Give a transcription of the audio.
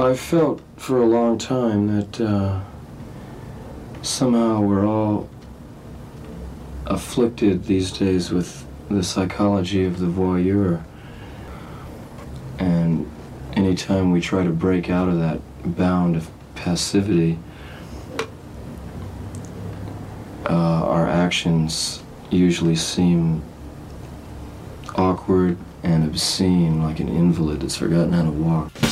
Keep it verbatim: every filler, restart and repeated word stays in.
I felt for a long time that uh, somehow we're all afflicted these days with the psychology of the voyeur. And anytime we try to break out of that bound of passivity, uh, our actions usually seem awkward and obscene, like an invalid that's forgotten how to walk.